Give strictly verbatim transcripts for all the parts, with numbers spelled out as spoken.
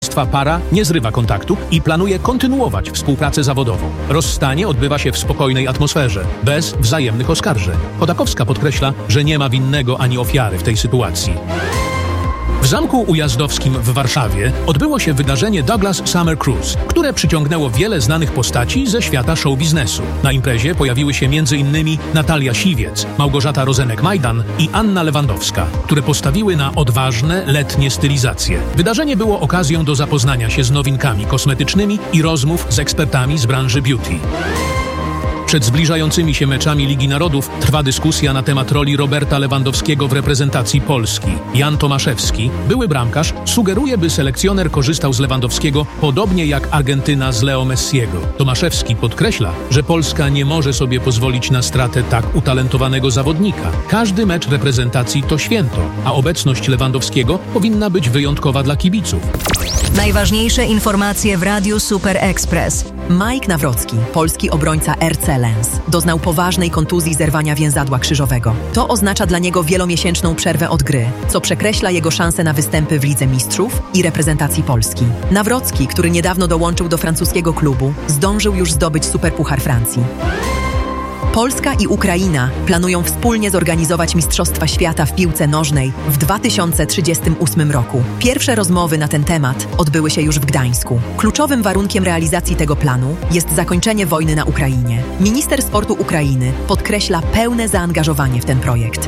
państwa para nie zrywa kontaktu i planuje kontynuować współpracę zawodową. Rozstanie odbywa się w spokojnej atmosferze, bez wzajemnych oskarżeń. Chodakowska podkreśla, że nie ma winnego ani ofiary w tej sytuacji. W Zamku Ujazdowskim w Warszawie odbyło się wydarzenie Douglas Summer Cruise, które przyciągnęło wiele znanych postaci ze świata show biznesu. Na imprezie pojawiły się między innymi Natalia Siwiec, Małgorzata Rozenek-Majdan i Anna Lewandowska, które postawiły na odważne, letnie stylizacje. Wydarzenie było okazją do zapoznania się z nowinkami kosmetycznymi i rozmów z ekspertami z branży beauty. Przed zbliżającymi się meczami Ligi Narodów trwa dyskusja na temat roli Roberta Lewandowskiego w reprezentacji Polski. Jan Tomaszewski, były bramkarz, sugeruje, by selekcjoner korzystał z Lewandowskiego podobnie jak Argentyna z Leo Messiego. Tomaszewski podkreśla, że Polska nie może sobie pozwolić na stratę tak utalentowanego zawodnika. Każdy mecz reprezentacji to święto, a obecność Lewandowskiego powinna być wyjątkowa dla kibiców. Najważniejsze informacje w Radiu Super Express. Mike Nawrocki, polski obrońca R C Lens, doznał poważnej kontuzji zerwania więzadła krzyżowego. To oznacza dla niego wielomiesięczną przerwę od gry, co przekreśla jego szanse na występy w Lidze Mistrzów i reprezentacji Polski. Nawrocki, który niedawno dołączył do francuskiego klubu, zdążył już zdobyć Superpuchar Francji. Polska i Ukraina planują wspólnie zorganizować Mistrzostwa Świata w piłce nożnej w dwa tysiące trzydziestym ósmym roku. Pierwsze rozmowy na ten temat odbyły się już w Gdańsku. Kluczowym warunkiem realizacji tego planu jest zakończenie wojny na Ukrainie. Minister sportu Ukrainy podkreśla pełne zaangażowanie w ten projekt.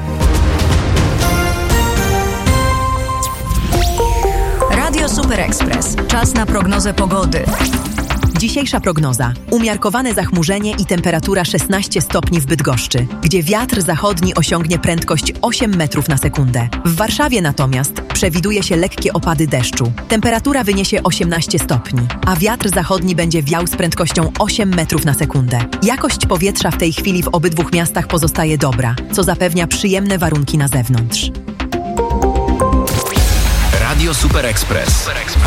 Radio Super Express. Czas na prognozę pogody. Dzisiejsza prognoza. Umiarkowane zachmurzenie i temperatura szesnaście stopni w Bydgoszczy, gdzie wiatr zachodni osiągnie prędkość osiem metrów na sekundę. W Warszawie natomiast przewiduje się lekkie opady deszczu. Temperatura wyniesie osiemnaście stopni, a wiatr zachodni będzie wiał z prędkością osiem metrów na sekundę. Jakość powietrza w tej chwili w obydwu miastach pozostaje dobra, co zapewnia przyjemne warunki na zewnątrz. Radio Super Express.